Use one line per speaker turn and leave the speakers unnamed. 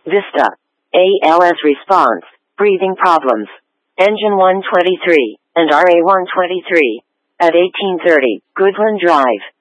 Vista. ALS response. Breathing problems. Engine 123 and RA 123. At 1830, Goodland Drive.